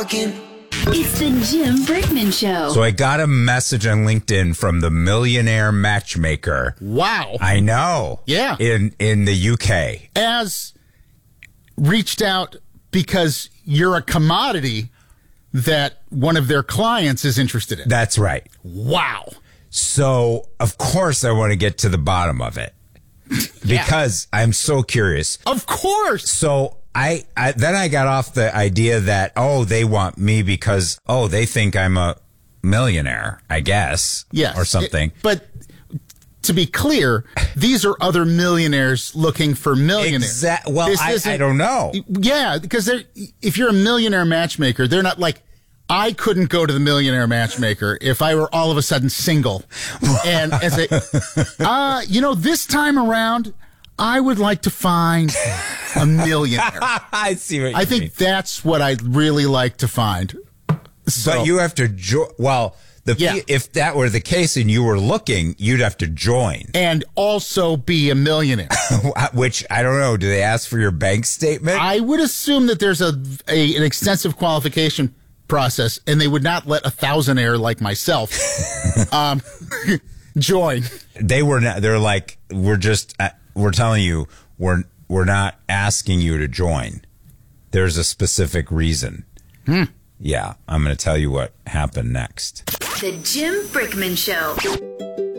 talking. It's the Jim Brickman Show. So I got a message on LinkedIn from the millionaire matchmaker. Wow. I know. Yeah. In the UK. As reached out because you're a commodity that one of their clients is interested in. That's right. Wow. So, of course, I want to get to the bottom of it because I'm so curious. Of course. So I then I got off the idea that, they want me because, they think I'm a millionaire, I guess. Yes. Or something. But to be clear, these are other millionaires looking for millionaires. Well, I don't know. Yeah, because if you're a millionaire matchmaker, they're not like, I couldn't go to the millionaire matchmaker if I were all of a sudden single and say, this time around, I would like to find a millionaire. I see what you mean. I think that's what I'd really like to find. So, but you have to if that were the case and you were looking, you'd have to join. And also be a millionaire. Which, I don't know, do they ask for your bank statement? I would assume that there's an extensive qualification process, and they would not let a thousandaire like myself join. They were not. They're like, we're telling you, we're not asking you to join. There's a specific reason. Yeah, I'm going to tell you what happened next. The Jim Brickman Show.